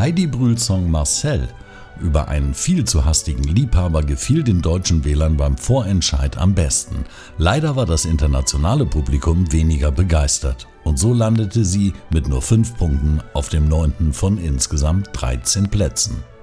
Heidi Brühls Song Marcel über einen viel zu hastigen Liebhaber gefiel den deutschen Wählern beim Vorentscheid am besten. Leider war das internationale Publikum weniger begeistert und so landete sie mit nur 5 Punkten auf dem 9. von insgesamt 13 Plätzen.